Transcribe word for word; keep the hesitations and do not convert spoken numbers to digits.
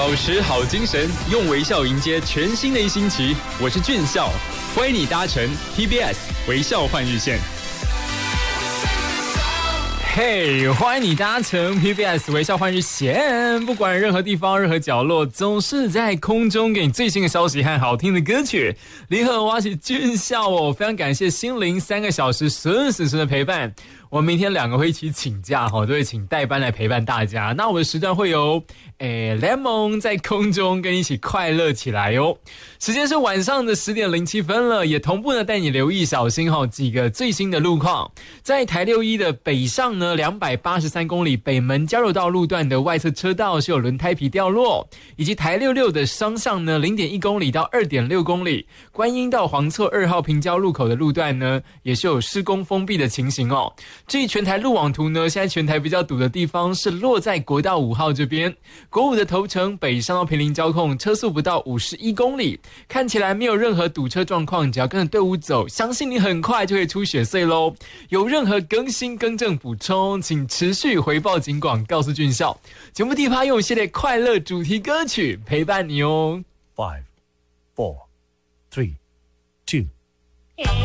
保持好精神，用微笑迎接全新的一星期。我是俊孝，欢迎你搭乘 P B S 微笑换日线。嘿、hey, 欢迎你搭乘 P B S 微笑换日线，不管任何地方任何角落，总是在空中给你最新的消息和好听的歌曲。你好，我是俊孝哦，非常感谢心灵三个小时顺时顺的陪伴。我们明天两个会一起请假哈，都会请代班来陪伴大家。那我们的时段会有诶 Lemon 在空中跟你一起快乐起来哦。时间是晚上的十点零七分了，也同步呢带你留意小心哈几个最新的路况。在台六一的北上呢两百八十三公里北门交流道路段的外侧车道是有轮胎皮掉落，以及台六六的双向呢 零点一公里到 二点六公里，观音到黄厝二号平交路口的路段呢也是有施工封闭的情形哦。至于全台路网图呢，现在全台比较堵的地方是落在国道五号这边，国五的头城北上到坪林交控，车速不到五十一公里，看起来没有任何堵车状况，只要跟着队伍走，相信你很快就会出血碎咯。有任何更新更正补充，请持续回报警广告诉俊孝。节目第一趴用一系列快乐主题歌曲陪伴你哦。 Five, four, three, two